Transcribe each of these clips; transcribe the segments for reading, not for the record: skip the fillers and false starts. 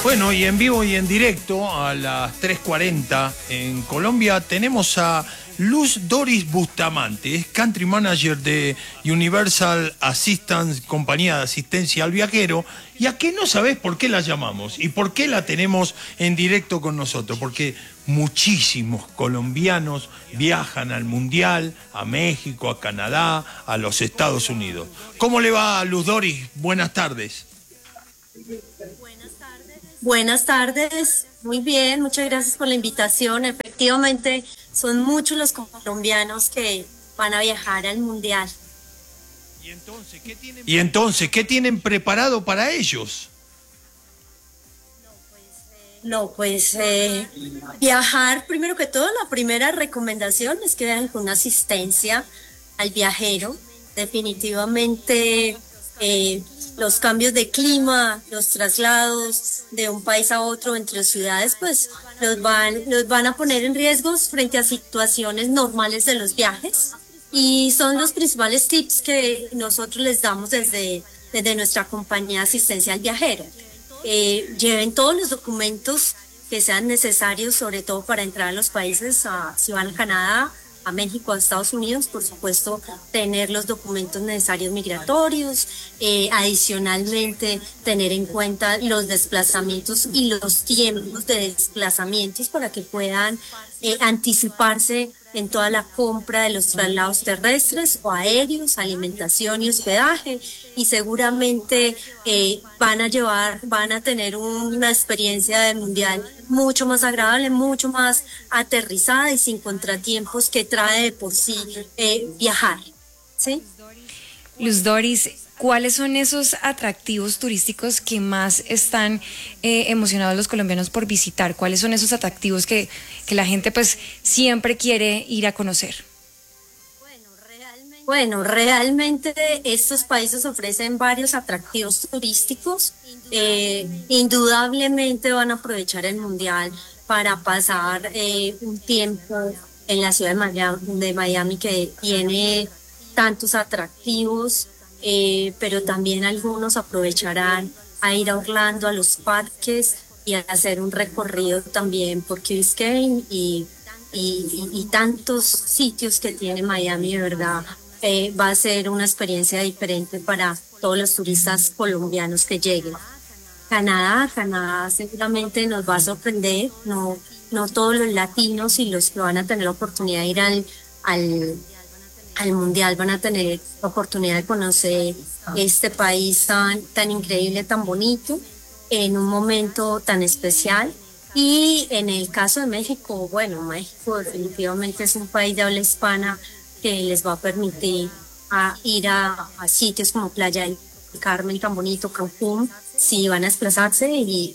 Bueno, y en vivo y en directo a las 3:40 en Colombia tenemos a Luz Doris Bustamante, es Country Manager de Universal Assistance, compañía de asistencia al viajero. ¿Y a qué no sabés por qué la llamamos? ¿Y por qué la tenemos en directo con nosotros? Porque muchísimos colombianos viajan al Mundial, a México, a Canadá, a los Estados Unidos. ¿Cómo le va, Luz Doris? Buenas tardes. Buenas tardes, muy bien, muchas gracias por la invitación. Efectivamente, son muchos los colombianos que van a viajar al Mundial. ¿Y entonces qué tienen preparado para ellos? Viajar, primero que todo, la primera recomendación es que viajen con una asistencia al viajero. Definitivamente, los cambios de clima, los traslados de un país a otro entre ciudades, pues los van a poner en riesgos frente a situaciones normales de los viajes. Y son los principales tips que nosotros les damos desde nuestra compañía de asistencia al viajero. Lleven todos los documentos que sean necesarios, sobre todo para entrar a los países, si van a Canadá, a México, a Estados Unidos, por supuesto, tener los documentos necesarios migratorios, adicionalmente tener en cuenta los desplazamientos y los tiempos de desplazamientos para que puedan anticiparse en toda la compra de los traslados terrestres o aéreos, alimentación y hospedaje, y seguramente van a tener una experiencia de mundial mucho más agradable, mucho más aterrizada y sin contratiempos que trae de por sí viajar, ¿sí? Luz Doris, ¿cuáles son esos atractivos turísticos que más están emocionados los colombianos por visitar? ¿Cuáles son esos atractivos que la gente pues siempre quiere ir a conocer? Bueno, realmente estos países ofrecen varios atractivos turísticos. Indudablemente van a aprovechar el Mundial para pasar un tiempo en la ciudad de Miami, que tiene tantos atractivos, pero también algunos aprovecharán a ir a Orlando, a los parques y a hacer un recorrido también por Key Biscayne y tantos sitios que tiene Miami, de verdad. Va a ser una experiencia diferente para todos los turistas colombianos que lleguen. Canadá seguramente nos va a sorprender, no todos los latinos y los que van a tener la oportunidad de ir al Mundial van a tener la oportunidad de conocer este país tan increíble, tan bonito, en un momento tan especial. Y en el caso de México, bueno, México definitivamente es un país de habla hispana que les va a permitir ir a sitios como Playa del Carmen, tan bonito, Cancún, si van a desplazarse y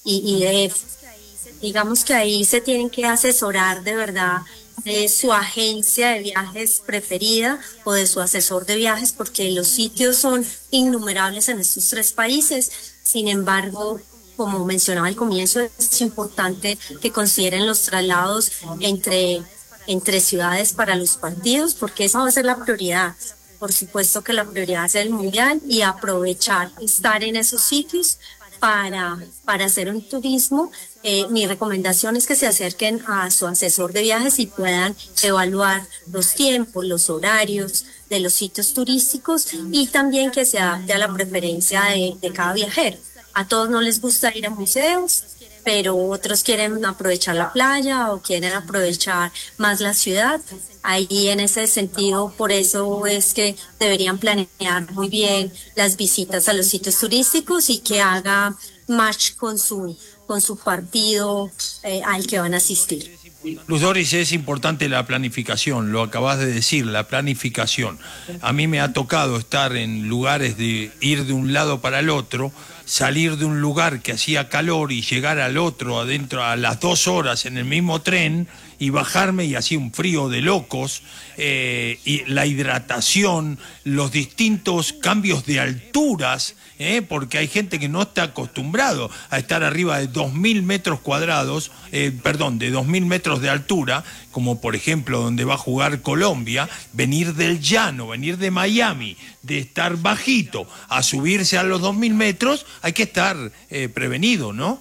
digamos que ahí se tienen que asesorar de verdad de su agencia de viajes preferida o de su asesor de viajes, porque los sitios son innumerables en estos tres países. Sin embargo, como mencionaba al comienzo, es importante que consideren los traslados entre ciudades para los partidos, porque esa va a ser la prioridad. Por supuesto que la prioridad es el Mundial y aprovechar estar en esos sitios para hacer un turismo. Mi recomendación es que se acerquen a su asesor de viajes y puedan evaluar los tiempos, los horarios de los sitios turísticos, y también que se adapte a la preferencia de cada viajero. A todos no les gusta ir a museos, pero otros quieren aprovechar la playa o quieren aprovechar más la ciudad. Ahí en ese sentido, por eso es que deberían planear muy bien las visitas a los sitios turísticos y que haga match con su partido al que van a asistir. Luz Doris, es importante la planificación, lo acabas de decir, la planificación. A mí me ha tocado estar en lugares de ir de un lado para el otro, salir de un lugar que hacía calor y llegar al otro adentro a las 2 horas en el mismo tren y bajarme y hacía un frío de locos, y la hidratación, los distintos cambios de alturas, porque hay gente que no está acostumbrado a estar arriba de 2.000 metros cuadrados, de 2.000 metros de altura, como por ejemplo donde va a jugar Colombia, venir del llano, venir de Miami, de estar bajito a subirse a los 2.000 metros, hay que estar prevenido, ¿no?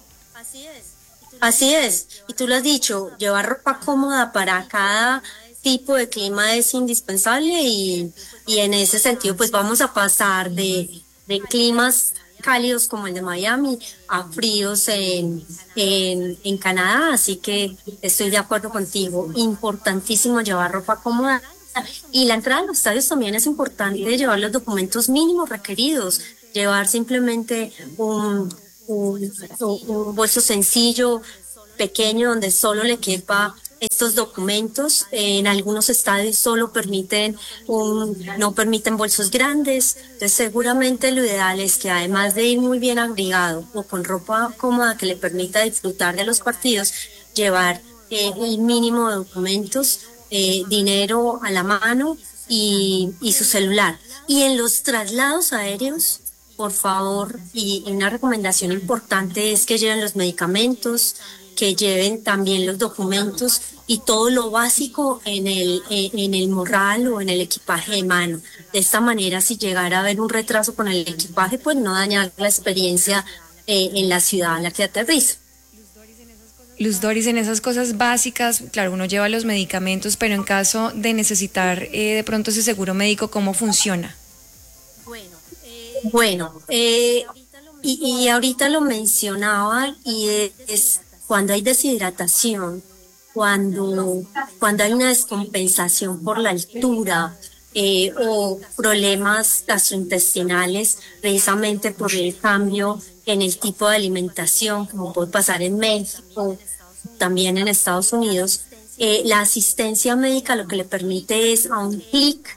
Así es, y tú lo has dicho, llevar ropa cómoda para cada tipo de clima es indispensable y en ese sentido pues vamos a pasar de climas cálidos como el de Miami a fríos en Canadá, así que estoy de acuerdo contigo, importantísimo llevar ropa cómoda. Y la entrada a los estadios también es importante llevar los documentos mínimos requeridos, llevar simplemente un bolso sencillo, pequeño, donde solo le quepa estos documentos. En algunos estadios solo no permiten bolsos grandes, entonces seguramente lo ideal es que además de ir muy bien abrigado o con ropa cómoda que le permita disfrutar de los partidos, llevar el mínimo de documentos, dinero a la mano y su celular. Y en los traslados aéreos, por favor, y una recomendación importante es que lleven los medicamentos, que lleven también los documentos y todo lo básico en el morral o en el equipaje de mano. De esta manera, si llegara a haber un retraso con el equipaje, pues no dañar la experiencia en la ciudad a la que aterriza. Luz Doris, en esas cosas básicas, claro, uno lleva los medicamentos, pero en caso de necesitar de pronto ese seguro médico, ¿cómo funciona? Bueno, y ahorita lo mencionaba y es cuando hay deshidratación, cuando hay una descompensación por la altura o problemas gastrointestinales, precisamente por el cambio en el tipo de alimentación, como puede pasar en México, también en Estados Unidos, la asistencia médica lo que le permite es a un clic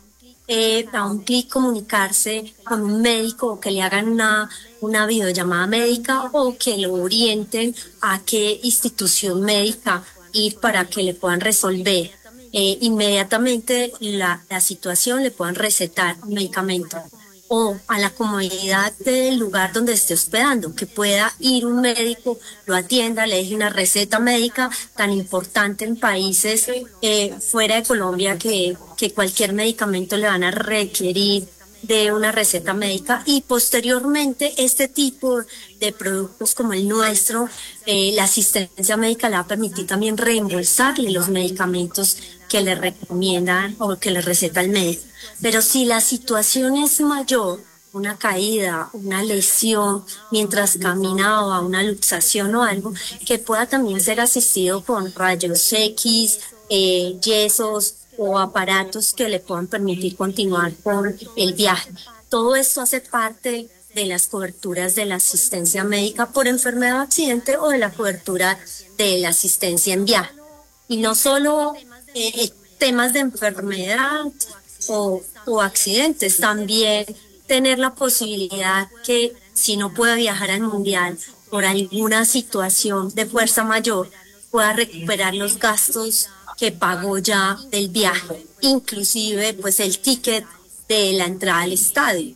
comunicarse con un médico o que le hagan una videollamada médica o que lo orienten a qué institución médica ir para que le puedan resolver inmediatamente la situación, le puedan recetar un medicamento o a la comodidad del lugar donde esté hospedando, que pueda ir un médico, lo atienda, le deje una receta médica tan importante en países fuera de Colombia que cualquier medicamento le van a requerir de una receta médica y posteriormente este tipo de productos como el nuestro, la asistencia médica le va a permitir también reembolsarle los medicamentos que le recomiendan o que le receta el médico. Pero si la situación es mayor, una caída, una lesión mientras caminaba, una luxación o algo, que pueda también ser asistido con rayos X, yesos o aparatos que le puedan permitir continuar con el viaje. Todo esto hace parte de las coberturas de la asistencia médica por enfermedad o accidente o de la cobertura de la asistencia en viaje. Y no solo temas de enfermedad o accidentes, también tener la posibilidad que si no puede viajar al mundial por alguna situación de fuerza mayor, pueda recuperar los gastos que pagó ya del viaje, inclusive pues el ticket de la entrada al estadio.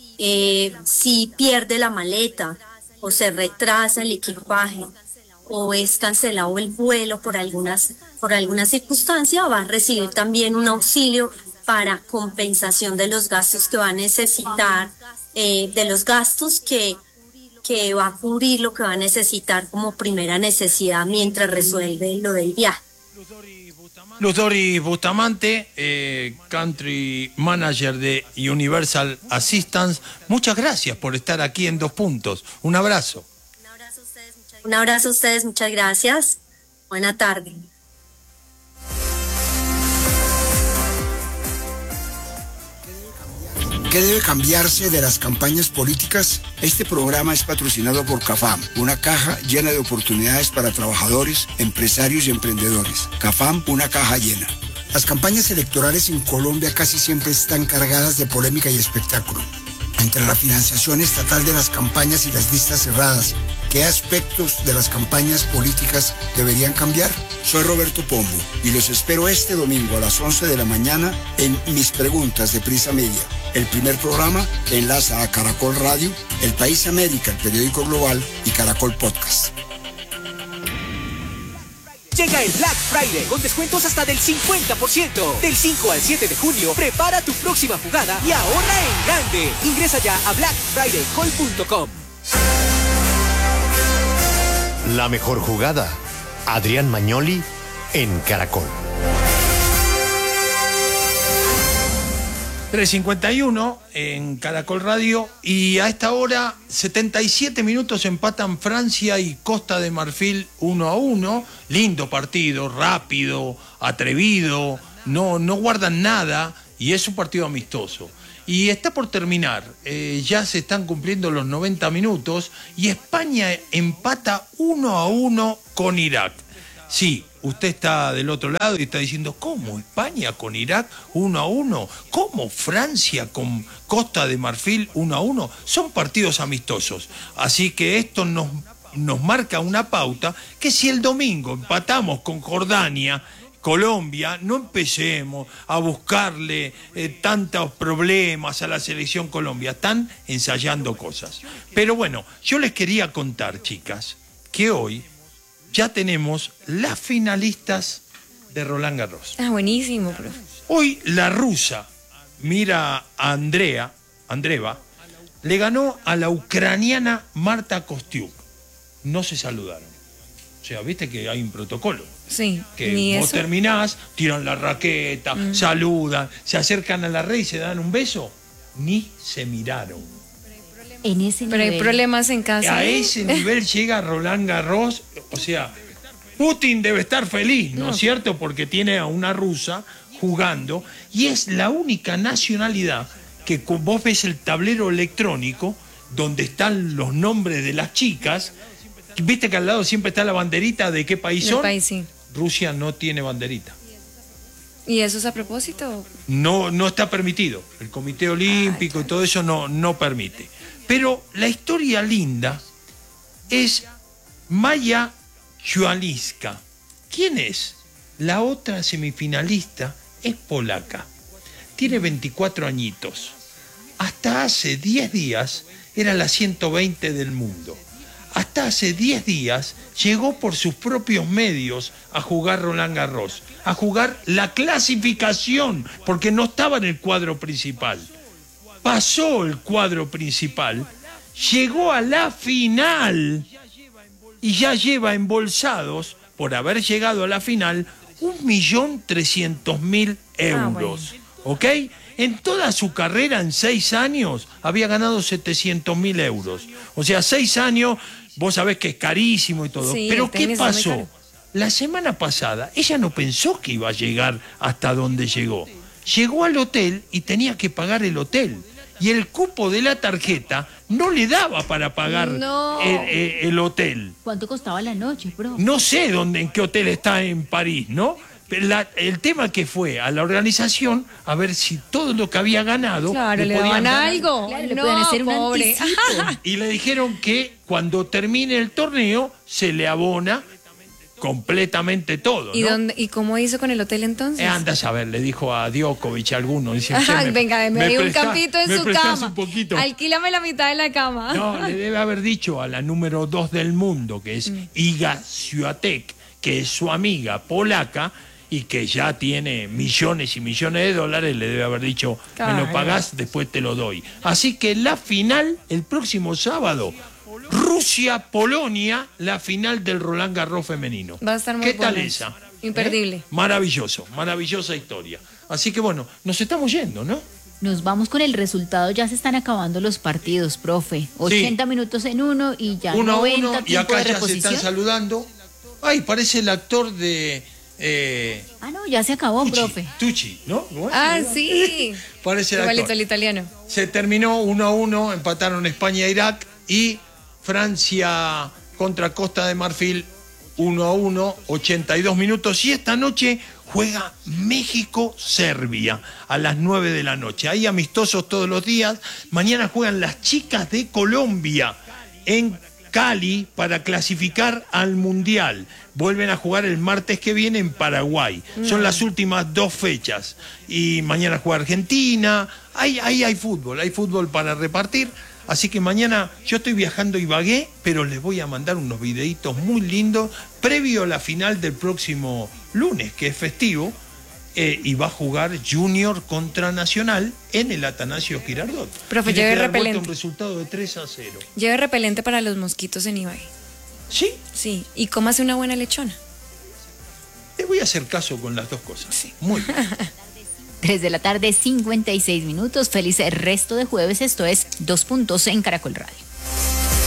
Si pierde la maleta o se retrasa el equipaje o es cancelado el vuelo por alguna circunstancia, va a recibir también un auxilio para compensación de los gastos que va a necesitar, de los gastos que va a cubrir lo que va a necesitar como primera necesidad mientras resuelve lo del viaje. Luz Doris Bustamante, Country Manager de Universal Assistance, muchas gracias por estar aquí en Dos Puntos. Un abrazo. Un abrazo a ustedes, muchas gracias. Buena tarde. ¿Qué debe cambiarse de las campañas políticas? Este programa es patrocinado por CAFAM, una caja llena de oportunidades para trabajadores, empresarios y emprendedores. CAFAM, una caja llena. Las campañas electorales en Colombia casi siempre están cargadas de polémica y espectáculo. Entre la financiación estatal de las campañas y las listas cerradas, ¿qué aspectos de las campañas políticas deberían cambiar? Soy Roberto Pombo y los espero este domingo a las 11 de la mañana en Mis Preguntas de Prisa Media, el primer programa que enlaza a Caracol Radio, El País América, el periódico global y Caracol Podcast. Llega el Black Friday con descuentos hasta del 50%. Del 5 al 7 de junio, prepara tu próxima jugada y ahorra en grande. Ingresa ya a blackfridaycall.com. La La mejor jugada. Adrián Magnoli en Caracol. 3:51 en Caracol Radio y a esta hora 77 minutos empatan Francia y Costa de Marfil 1-1. Lindo partido, rápido, atrevido, no guardan nada y es un partido amistoso. Y está por terminar, ya se están cumpliendo los 90 minutos y España empata 1-1 con Irak. Sí, usted está del otro lado y está diciendo, ¿cómo España con Irak 1-1? ¿Cómo Francia con Costa de Marfil 1-1? Son partidos amistosos. Así que esto nos marca una pauta que si el domingo empatamos con Jordania, Colombia, no empecemos a buscarle tantos problemas a la selección Colombia. Están ensayando cosas. Pero bueno, yo les quería contar, chicas, que hoy ya tenemos las finalistas de Roland Garros. Ah, buenísimo, profe. Hoy la rusa Mira Andreeva, le ganó a la ucraniana Marta Kostyuk. No se saludaron. O sea, viste que hay un protocolo. Sí, Que ni vos eso. terminás, tiran la raqueta, saludan, se acercan a la red y se dan un beso. Ni se miraron. En ese Pero hay nivel. problemas en casa. A ese nivel llega Roland Garros, o sea, Putin debe estar feliz, ¿no es cierto? Porque tiene a una rusa jugando y es la única nacionalidad que vos ves el tablero electrónico donde están los nombres de las chicas, viste que al lado siempre está la banderita de qué país Del son. país, sí. Rusia no tiene banderita. ¿Y eso es a propósito? No está permitido. El Comité Olímpico y todo eso no permite. Pero la historia linda es Maya Świaliska. ¿Quién es? La otra semifinalista es polaca. Tiene 24 añitos. Hasta hace 10 días era la 120 del mundo. Hasta hace 10 días llegó por sus propios medios a jugar Roland Garros, a jugar la clasificación, porque no estaba en el cuadro principal. Pasó el cuadro principal, llegó a la final y ya lleva embolsados, por haber llegado a la final, 1.300.000 euros. ¿Ok? En toda su carrera, en 6 años, había ganado 700.000 euros. O sea, 6 años, vos sabés que es carísimo y todo. Sí, Pero el ¿qué tenis es muy pasó? caro. La semana pasada, ella no pensó que iba a llegar hasta donde llegó. Llegó al hotel y tenía que pagar el hotel. Y el cupo de la tarjeta no le daba para pagar No. el hotel. ¿Cuánto costaba la noche, bro? No sé en qué hotel está en París, ¿no? Pero el tema que fue a la organización a ver si todo lo que había ganado Claro, le podían daban dar. algo. Claro, le no, pueden hacer un pobre. anticipo. Y le dijeron que cuando termine el torneo se le abona completamente todo, ¿Y, ¿no? ¿Y cómo hizo con el hotel entonces? Anda a saber, le dijo a Djokovic alguno. Dice, Ay, "Che, venga, deme ahí un prestás- campito en me su prestás cama. un poquito". Alquílame la mitad de la cama. No, le debe haber dicho a la número 2 del mundo, que es Iga Swiatek, que es su amiga polaca y que ya tiene millones y millones de dólares, le debe haber dicho, me Claro. lo pagás, después te lo doy. Así que la final, el próximo sábado, Rusia-Polonia, la final del Roland Garros femenino. Va a estar muy ¿Qué tal buena. esa? Imperdible. Maravilloso, maravillosa historia. Así que bueno, nos estamos yendo, ¿no? Nos vamos con el resultado, ya se están acabando los partidos, profe. 80 minutos en uno y ya 1-1 90 y tiempo acá de ya se reposición. están saludando. Ay, parece el actor de Ah, no, ya se acabó, Tucci, profe. Tucci, ¿no? ¿No es? Ah, sí. Parece el Igualito actor. el italiano. Se terminó 1-1, empataron España e Irak y Francia contra Costa de Marfil 1-1, 82 minutos. Y esta noche juega México-Serbia a las 9 de la noche. Hay amistosos todos los días. Mañana juegan las chicas de Colombia en Cali para clasificar al Mundial. Vuelven a jugar el martes que viene en Paraguay. Son las últimas 2 fechas. Y mañana juega Argentina. Hay fútbol para repartir. Así que mañana yo estoy viajando a Ibagué, pero les voy a mandar unos videitos muy lindos previo a la final del próximo lunes, que es festivo. Y va a jugar Junior contra Nacional en el Atanasio Girardot. Profe, Tiene lleve que dar vuelta repelente. un resultado de 3-0. Lleve repelente para los mosquitos en Ibagué. ¿Sí? Sí, y cómase una buena lechona. Te voy a hacer caso con las dos cosas. Sí. Muy bien. 3 de la tarde, 56 minutos. Feliz resto de jueves. Esto es 2 Puntos en Caracol Radio.